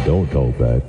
Don't hold back.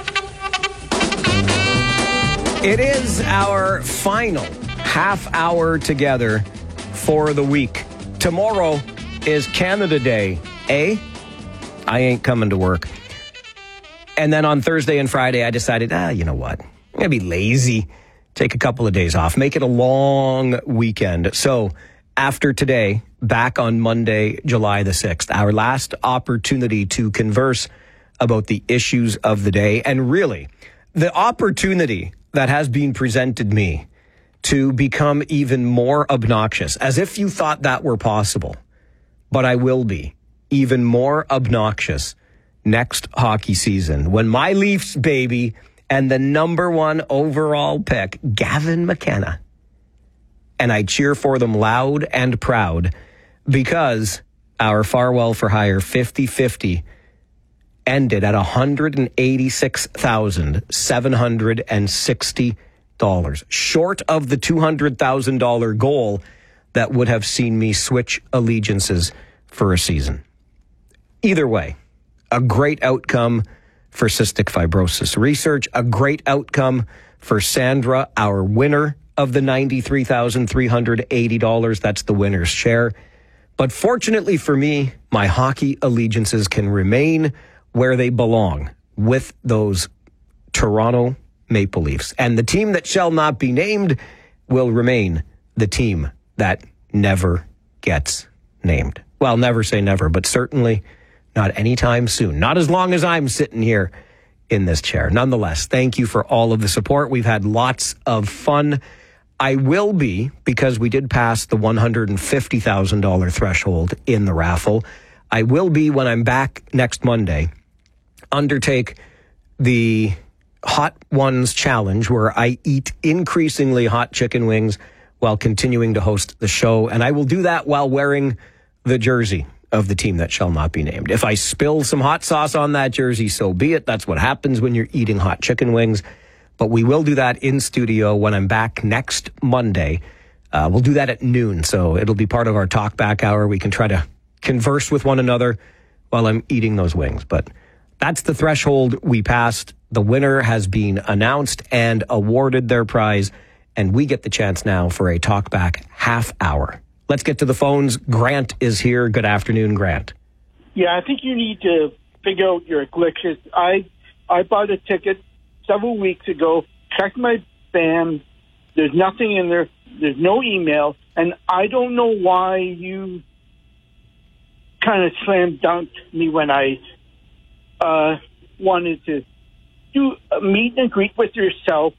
It is our final half hour together for the week. Tomorrow is Canada Day, eh? I ain't coming to work. And then on Thursday and Friday, I decided, you know what? I'm going to be lazy. Take a couple of days off. Make it a long weekend. So after today, back on Monday, July the 6th, our last opportunity to converse about the issues of the day. And really, the opportunity that has been presented me to become even more obnoxious, as if you thought that were possible. But I will be even more obnoxious next hockey season when my Leafs baby and the number one overall pick, Gavin McKenna, and I cheer for them loud and proud because our Farwell for Hire 50-50 ended at $186,760, short of the $200,000 goal that would have seen me switch allegiances for a season. Either way, a great outcome for cystic fibrosis research, a great outcome for Sandra, our winner of the $93,380. That's the winner's share. But fortunately for me, my hockey allegiances can remain where they belong with those Toronto Maple Leafs. And the team that shall not be named will remain the team that never gets named. Well, never say never, but certainly not anytime soon. Not as long as I'm sitting here in this chair. Nonetheless, thank you for all of the support. We've had lots of fun. I will be, because we did pass the $150,000 threshold in the raffle, I will be, when I'm back next Monday, undertake the Hot Ones Challenge, where I eat increasingly hot chicken wings while continuing to host the show. And I will do that while wearing the jersey of the team that shall not be named. If I spill some hot sauce on that jersey, so be it. That's what happens when you're eating hot chicken wings. But we will do that in studio when I'm back next Monday. We'll do that at noon, so it'll be part of our talk back hour. We can try to converse with one another while I'm eating those wings. But that's the threshold we passed. The winner has been announced and awarded their prize, and we get the chance now for a talk back half hour. Let's get to the phones. Grant is here. Good afternoon, Grant. Yeah, I think you need to figure out your glitches. I bought a ticket several weeks ago, checked my spam. There's nothing in there. There's no email. And I don't know why you kind of slam dunked me when I wanted to do a meet and greet with yourself.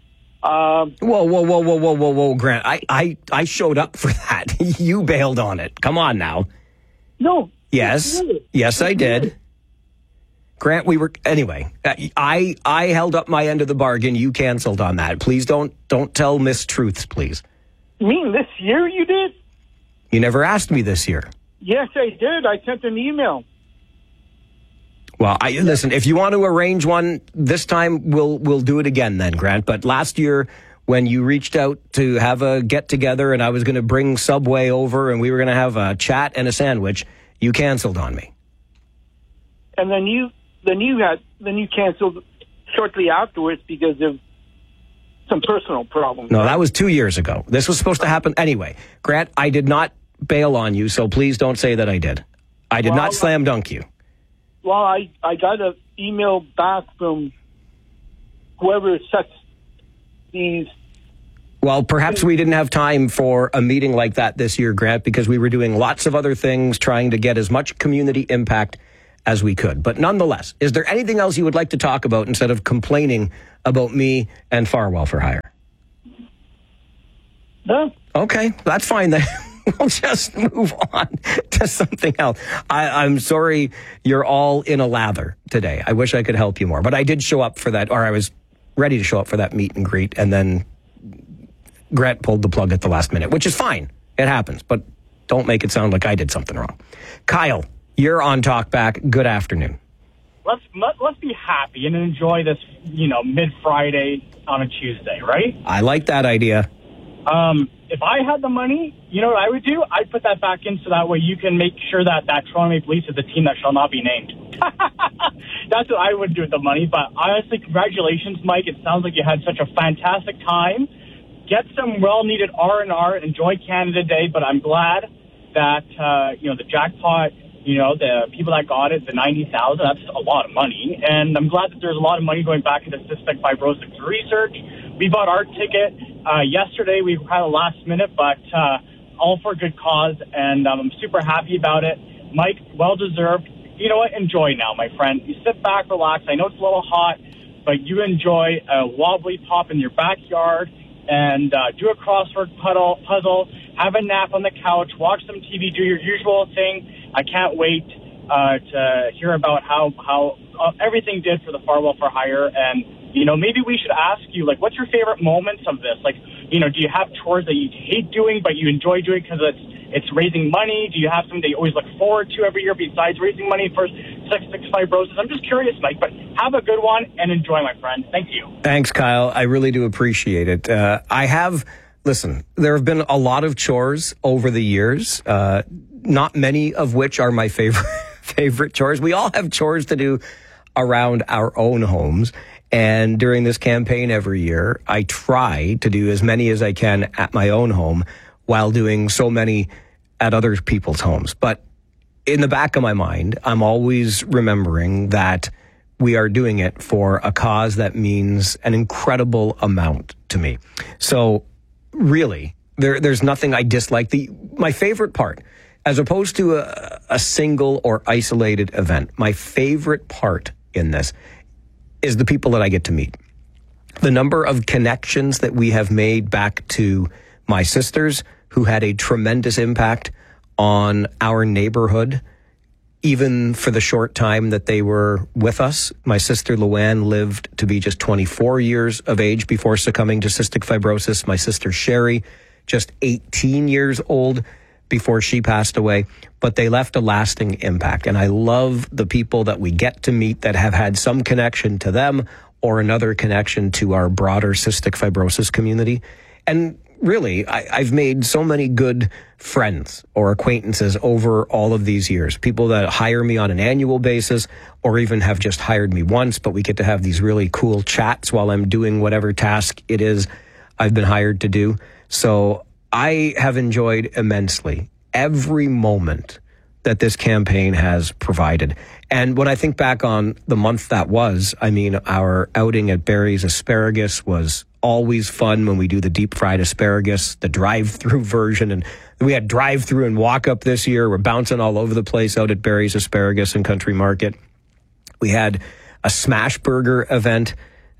Whoa, Grant. I showed up for that. You bailed on it. Come on now. No. Yes. Yes, I did. Grant, anyway, I held up my end of the bargain. You canceled on that. Please don't tell mistruths, please. You mean this year you did? You never asked me this year. Yes, I did. I sent an email. Well, listen, if you want to arrange one this time, we'll do it again then, Grant. But last year, when you reached out to have a get-together and I was going to bring Subway over and we were going to have a chat and a sandwich, you canceled on me. And then you canceled shortly afterwards because of some personal problems. No, that was 2 years ago. This was supposed to happen anyway. Grant, I did not bail on you, so please don't say that I did. I did not slam dunk you. Well, I got an email back from whoever sets these. Well, perhaps we didn't have time for a meeting like that this year, Grant, because we were doing lots of other things, trying to get as much community impact as we could. But nonetheless, is there anything else you would like to talk about instead of complaining about me and Farwell for Hire? No. Okay, that's fine then. We'll just move on to something else. I'm sorry you're all in a lather today. I wish I could help you more. But I did show up for that, or I was ready to show up for that meet and greet, and then Grant pulled the plug at the last minute, which is fine. It happens. But don't make it sound like I did something wrong. Kyle, you're on Talkback. Good afternoon. Let's be happy and enjoy this, mid-Friday on a Tuesday, right? I like that idea. If I had the money, you know what I would do? I'd put that back in so that way you can make sure that Toronto Maple Leafs is a team that shall not be named. That's what I would do with the money. But honestly, congratulations, Mike. It sounds like you had such a fantastic time. Get some well-needed R&R. Enjoy Canada Day. But I'm glad that, the jackpot, the people that got it, the 90,000, that's a lot of money. And I'm glad that there's a lot of money going back into cystic fibrosis research. We bought our ticket yesterday. We had a last minute, but all for a good cause. And I'm super happy about it. Mike, well-deserved. You know what? Enjoy now, my friend. You sit back, relax. I know it's a little hot, but you enjoy a wobbly pop in your backyard and do a crossword puzzle, have a nap on the couch, watch some TV, do your usual thing. I can't wait to hear about how everything did for the Farwell for Hire. And, maybe we should ask you, what's your favorite moments of this? Do you have chores that you hate doing but you enjoy doing because it's raising money? Do you have something that you always look forward to every year besides raising money for cystic fibrosis? I'm just curious, Mike, but have a good one and enjoy, my friend. Thank you. Thanks, Kyle. I really do appreciate it. Listen, there have been a lot of chores over the years, not many of which are my favorite chores. We all have chores to do around our own homes. And during this campaign every year, I try to do as many as I can at my own home while doing so many at other people's homes. But in the back of my mind, I'm always remembering that we are doing it for a cause that means an incredible amount to me. So really, there's nothing I dislike. My favorite part, as opposed to a single or isolated event, my favorite part in this is the people that I get to meet. The number of connections that we have made back to my sisters, who had a tremendous impact on our neighborhood, even for the short time that they were with us. My sister Luann lived to be just 24 years of age before succumbing to cystic fibrosis. My sister Sherry, just 18 years old before she passed away, but they left a lasting impact. And I love the people that we get to meet that have had some connection to them or another connection to our broader cystic fibrosis community. And really, I've made so many good friends or acquaintances over all of these years, people that hire me on an annual basis or even have just hired me once, but we get to have these really cool chats while I'm doing whatever task it is I've been hired to do. So I have enjoyed immensely every moment that this campaign has provided. And when I think back on the month that was, our outing at Barry's Asparagus was always fun when we do the deep fried asparagus, the drive-through version. And we had drive-through and walk-up this year. We're bouncing all over the place out at Barry's Asparagus and Country Market. We had a smash burger event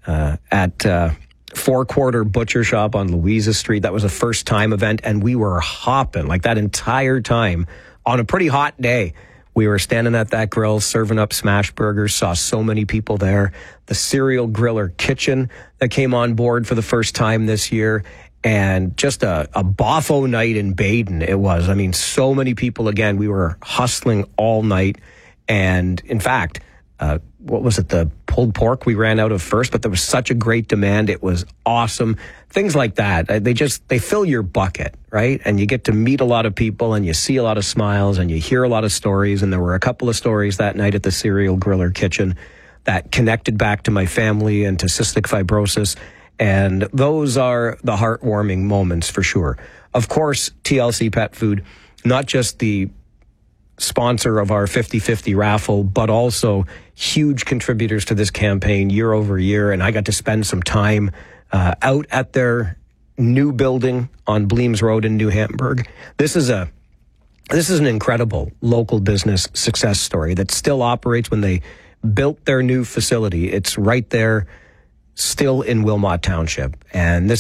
at Four Quarter Butcher Shop on Louisa Street. That was a first-time event, and we were hopping that entire time. On a pretty hot day, we were standing at that grill serving up smash burgers, saw so many people there. The Cereal Griller Kitchen that came on board for the first time this year, and just a boffo night in Baden it was. So many people. Again, we were hustling all night, and in fact, what was it, the pulled pork we ran out of first, but there was such a great demand. It was awesome. Things like that. They fill your bucket, right? And you get to meet a lot of people and you see a lot of smiles and you hear a lot of stories. And there were a couple of stories that night at the Cereal Griller Kitchen that connected back to my family and to cystic fibrosis. And those are the heartwarming moments for sure. Of course, TLC Pet Food, not just the sponsor of our 50-50 raffle, but also huge contributors to this campaign year over year. And I got to spend some time out at their new building on Bleems Road in New Hamburg. This is an incredible local business success story that still operates. When they built their new facility, it's right there still in Wilmot Township. And this